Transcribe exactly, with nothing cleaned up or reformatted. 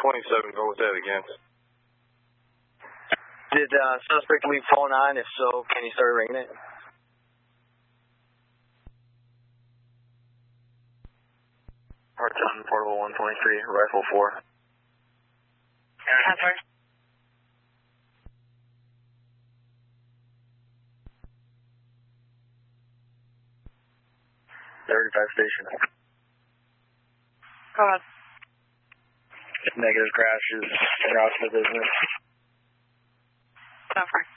twenty-seven, go with that again. Did uh, suspect leave phone on? If so, can you start ringing it? Hartson, Portable one twenty-three, Rifle four. That's right. thirty-five station. Go ahead. Negative crashes, route to business. That's right.